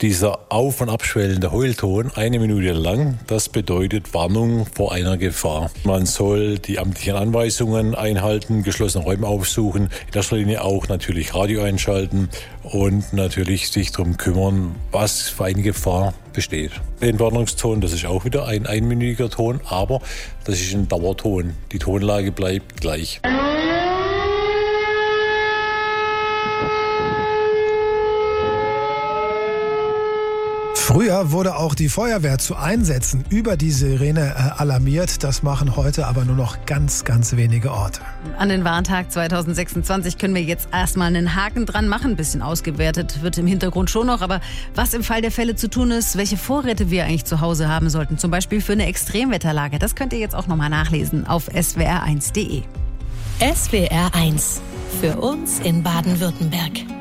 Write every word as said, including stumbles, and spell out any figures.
Dieser auf- und abschwellende Heulton eine Minute lang, das bedeutet Warnung vor einer Gefahr. Man soll die amtlichen Anweisungen einhalten, geschlossene Räume aufsuchen, in erster Linie auch natürlich Radio einschalten und natürlich sich darum kümmern, was für eine Gefahr besteht. Den Warnungston, das ist auch wieder ein einminütiger Ton, aber das ist ein Dauerton. Die Tonlage bleibt gleich. Früher wurde auch die Feuerwehr zu Einsätzen über die Sirene äh, alarmiert. Das machen heute aber nur noch ganz, ganz wenige Orte. An den Warntag zwanzig sechsundzwanzig können wir jetzt erstmal einen Haken dran machen. Ein bisschen ausgewertet wird im Hintergrund schon noch. Aber was im Fall der Fälle zu tun ist, welche Vorräte wir eigentlich zu Hause haben sollten, zum Beispiel für eine Extremwetterlage, das könnt ihr jetzt auch nochmal nachlesen auf s w r eins punkt d e. S W R eins. Für uns in Baden-Württemberg.